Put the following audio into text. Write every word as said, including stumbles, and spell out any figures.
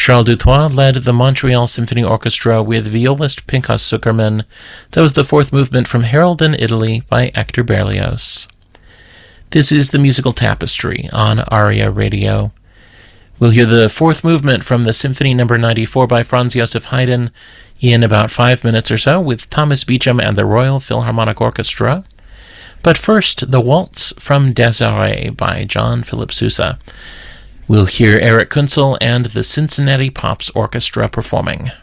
Charles Dutoit led the Montreal Symphony Orchestra with violist Pinchas Zuckerman. That was the fourth movement from Harold in Italy by Hector Berlioz. This is the Musical Tapestry on ARIA Radio. We'll hear the fourth movement from the Symphony Number ninety-four by Franz Joseph Haydn in about five minutes or so with Thomas Beecham and the Royal Philharmonic Orchestra. But first, the Waltz from Desiree by John Philip Sousa. We'll hear Eric Kunzel and the Cincinnati Pops Orchestra performing.